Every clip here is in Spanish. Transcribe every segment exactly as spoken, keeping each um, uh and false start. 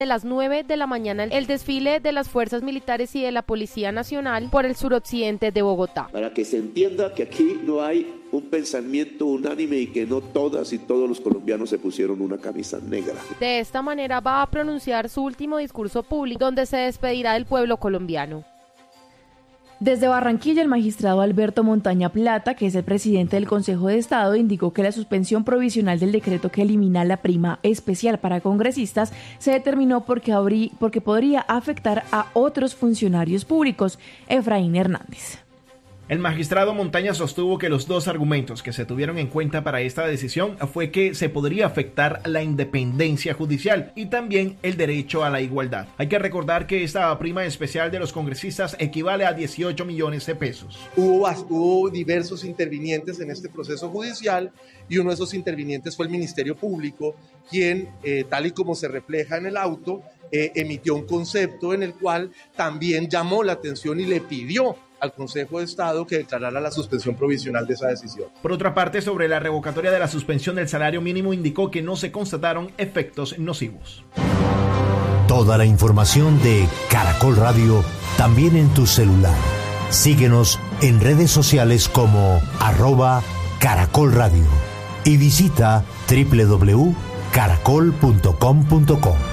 de las nueve de la mañana el desfile de las fuerzas militares y de la Policía Nacional por el suroccidente de Bogotá. Para que se entienda que aquí no hay un pensamiento unánime y que no todas y todos los colombianos se pusieron una camisa negra. De esta manera va a pronunciar su último discurso público donde se despedirá del pueblo colombiano. Desde Barranquilla, el magistrado Alberto Montaña Plata, que es el presidente del Consejo de Estado, indicó que la suspensión provisional del decreto que elimina la prima especial para congresistas se determinó porque, habrí, porque podría afectar a otros funcionarios públicos. Efraín Hernández. El magistrado Montaña sostuvo que los dos argumentos que se tuvieron en cuenta para esta decisión fue que se podría afectar la independencia judicial y también el derecho a la igualdad. Hay que recordar que esta prima especial de los congresistas equivale a dieciocho millones de pesos. Hubo, hubo diversos intervinientes en este proceso judicial y uno de esos intervinientes fue el Ministerio Público, quien, eh, tal y como se refleja en el auto, eh, emitió un concepto en el cual también llamó la atención y le pidió al Consejo de Estado que declarara la suspensión provisional de esa decisión. Por otra parte, sobre la revocatoria de la suspensión del salario mínimo, indicó que no se constataron efectos nocivos. Toda la información de Caracol Radio también en tu celular. Síguenos en redes sociales como arroba Caracol Radio y visita doble u doble u doble u punto caracol punto com punto co.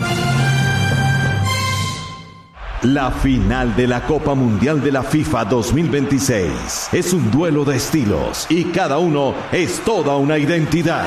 La final de la Copa Mundial de la FIFA dos mil veintiséis es un duelo de estilos y cada uno es toda una identidad.